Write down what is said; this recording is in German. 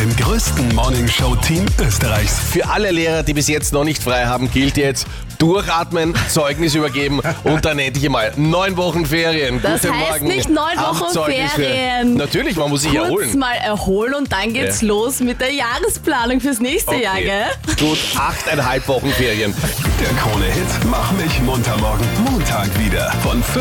dem größten Morningshow-Team Österreichs. Für alle Lehrer, die bis jetzt noch nicht frei haben, gilt jetzt durchatmen, Zeugnis übergeben und dann endlich einmal 9 Wochen Ferien. Das Guten heißt Morgen. nicht 9 Wochen Amtszeugnis für- Ferien. Natürlich, man muss sich Kurz erholen. mal erholen und dann geht's los mit der Jahresplanung fürs nächste Jahr, gell? Gut, 8,5 Wochen Ferien. Der Krone-Hit Mach mich munter morgen. Montag wieder von